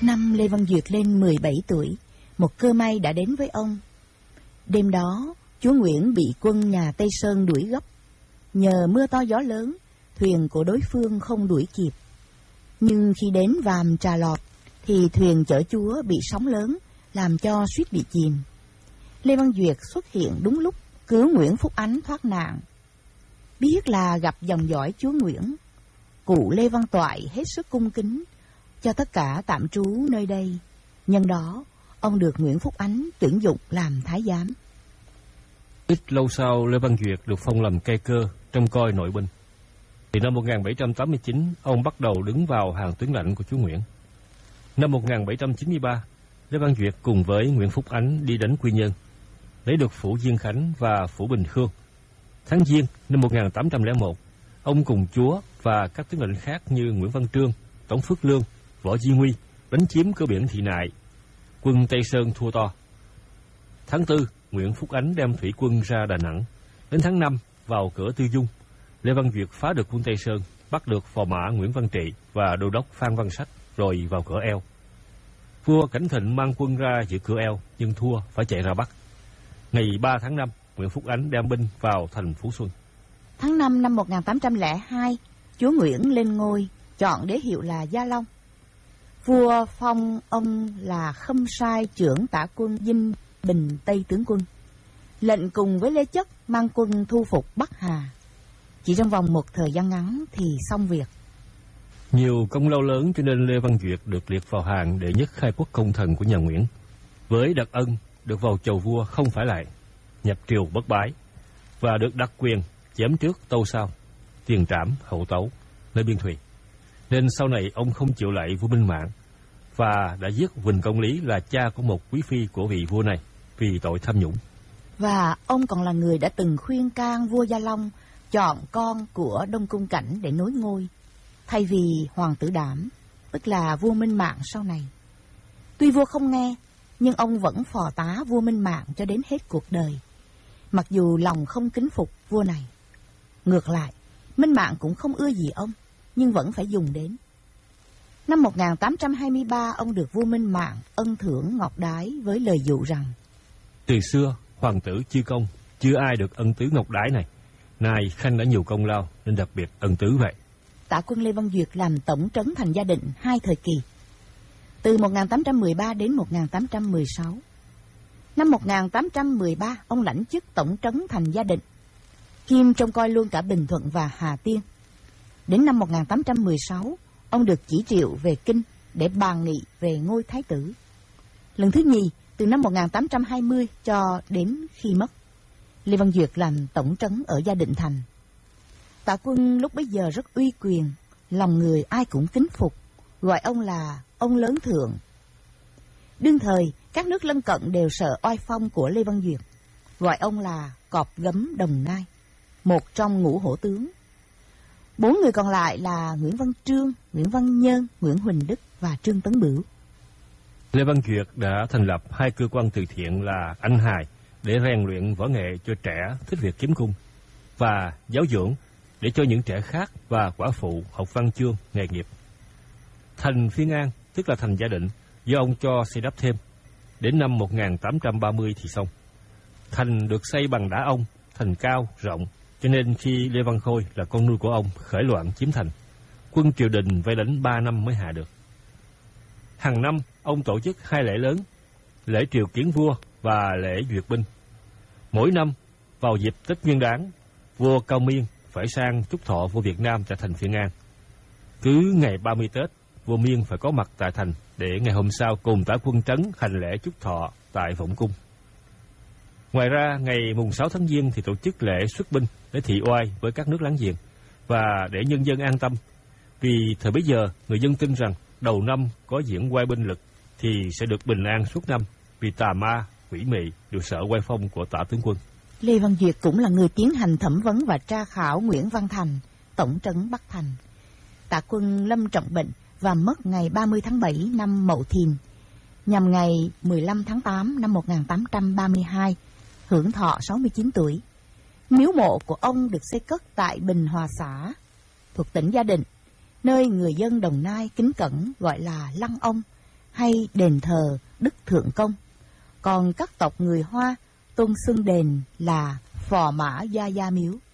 Năm Lê Văn Duyệt lên 17 tuổi, một cơ may đã đến với ông. Đêm đó, chúa Nguyễn bị quân nhà Tây Sơn đuổi gấp. Nhờ mưa to gió lớn, thuyền của đối phương không đuổi kịp. Nhưng khi đến Vàm Trà Lọt, thì thuyền chở chúa bị sóng lớn, làm cho suýt bị chìm. Lê Văn Duyệt xuất hiện đúng lúc, cứu Nguyễn Phúc Ánh thoát nạn. Biết là gặp dòng dõi chúa Nguyễn, cụ Lê Văn Toại hết sức cung kính cho tất cả tạm trú nơi đây. Nhân đó, ông được Nguyễn Phúc Ánh tuyển dụng làm thái giám. Ít lâu sau, Lê Văn Duyệt được phong làm cai cơ trông coi nội binh. Thì năm 1789, ông bắt đầu đứng vào hàng tướng lãnh của chúa Nguyễn. Năm 1793, Lê Văn Duyệt cùng với Nguyễn Phúc Ánh đi đánh Quy Nhơn, lấy được phủ Diên Khánh và phủ Bình Khương. Tháng Giêng năm 1801, ông cùng chúa và các tướng lĩnh khác như Nguyễn Văn Trương, Tống Phước Lương, Võ Di Nguy đánh chiếm cửa biển Thị Nại. Quân Tây Sơn thua to. Tháng 4, Nguyễn Phúc Ánh đem thủy quân ra Đà Nẵng. Đến tháng 5, vào cửa Tư Dung, Lê Văn Duyệt phá được quân Tây Sơn, bắt được phò mã Nguyễn Văn Trị và đô đốc Phan Văn Sách, rồi vào cửa Eo. Vua Cảnh Thịnh mang quân ra giữ cửa Eo, nhưng thua phải chạy ra Bắc. Ngày 3 tháng 5, Nguyễn Phúc Ánh đem binh vào thành Phú Xuân. Tháng 5 năm 1802, chúa Nguyễn lên ngôi, chọn đế hiệu là Gia Long. Vua phong ông là Khâm Sai trưởng tả quân Dinh Bình Tây tướng quân, lệnh cùng với Lê Chất mang quân thu phục Bắc Hà. Chỉ trong vòng một thời gian ngắn thì xong việc. Nhiều công lao lớn cho nên Lê Văn Duyệt được liệt vào hàng đệ nhất khai quốc công thần của nhà Nguyễn. Với đặc ân được vào chầu vua không phải lại, nhập triều bất bái, và được đặc quyền chém trước tâu sau, tiền trảm hậu tấu, nơi biên thùy. Nên sau này ông không chịu lạy vua Minh Mạng, và đã giết Huỳnh Công Lý là cha của một quý phi của vị vua này vì tội tham nhũng. Và ông còn là người đã từng khuyên can vua Gia Long chọn con của Đông Cung Cảnh để nối ngôi, thay vì Hoàng tử Đảm, tức là vua Minh Mạng sau này. Tuy vua không nghe, nhưng ông vẫn phò tá vua Minh Mạng cho đến hết cuộc đời, mặc dù lòng không kính phục vua này. Ngược lại, Minh Mạng cũng không ưa gì ông, nhưng vẫn phải dùng đến. Năm 1823, ông được vua Minh Mạng ân thưởng ngọc đái với lời dụ rằng: từ xưa, hoàng tử Chư Công chưa ai được ân tứ ngọc đái này. Nay Khanh đã nhiều công lao nên đặc biệt ân tứ vậy. Tả quân Lê Văn Duyệt làm tổng trấn thành Gia Định 2 thời kỳ, từ 1813 đến 1816. Năm 1813, ông lãnh chức tổng trấn thành Gia Định, kiêm trông coi luôn cả Bình Thuận và Hà Tiên. Đến năm 1816, ông được chỉ triệu về Kinh để bàn nghị về ngôi thái tử. Lần thứ nhì, từ năm 1820 cho đến khi mất, Lê Văn Duyệt làm tổng trấn ở Gia Định thành. Tả quân lúc bấy giờ rất uy quyền, lòng người ai cũng kính phục, gọi ông là ông lớn thượng. Đương thời, các nước lân cận đều sợ oai phong của Lê Văn Duyệt, gọi ông là Cọp Gấm Đồng Nai, một trong ngũ hổ tướng. 4 người còn lại là Nguyễn Văn Trương, Nguyễn Văn Nhơn, Nguyễn Huỳnh Đức và Trương Tấn Bửu. Lê Văn Duyệt đã thành lập 2 cơ quan từ thiện là Anh Hài để rèn luyện võ nghệ cho trẻ thích việc kiếm cung, và giáo dưỡng để cho những trẻ khác và quả phụ học văn chương, nghề nghiệp. Thành Phiên An, tức là thành Gia Định, do ông cho xây đắp thêm. Đến năm 1830 thì xong. Thành được xây bằng đá ông, thành cao, rộng, cho nên khi Lê Văn Khôi là con nuôi của ông khởi loạn chiếm thành, quân triều đình vây đánh 3 năm mới hạ được. Hàng năm, ông tổ chức 2 lễ lớn, lễ triều kiến vua và lễ duyệt binh. Mỗi năm, vào dịp Tết Nguyên Đán, vua Cao Miên phải sang chúc thọ vua Việt Nam tại thành Phiên An. Cứ ngày 30 Tết, vua Miên phải có mặt tại thành để ngày hôm sau cùng tả quân trấn hành lễ chúc thọ tại Vọng Cung. Ngoài ra, ngày mùng 6 tháng Giêng thì tổ chức lễ xuất binh để thị oai với các nước láng giềng và để nhân dân an tâm. Vì thời bấy giờ, người dân tin rằng đầu năm có diễn oai binh lực thì sẽ được bình an suốt năm, vì tà ma, quỷ mị đều sợ oai phong của tả tướng quân. Lê Văn Duyệt cũng là người tiến hành thẩm vấn và tra khảo Nguyễn Văn Thành, tổng trấn Bắc Thành. Tả quân lâm trọng bệnh và mất ngày 30 tháng 7 năm Mậu Thìn, nhằm ngày 15 tháng 8 năm 1832, hưởng thọ 69 tuổi. Miếu mộ của ông được xây cất tại Bình Hòa xã, thuộc tỉnh Gia Định, nơi người dân Đồng Nai kính cẩn gọi là Lăng Ông, hay đền thờ Đức Thượng Công. Còn các tộc người Hoa tôn xưng đền là Phò Mã Gia Gia Miếu.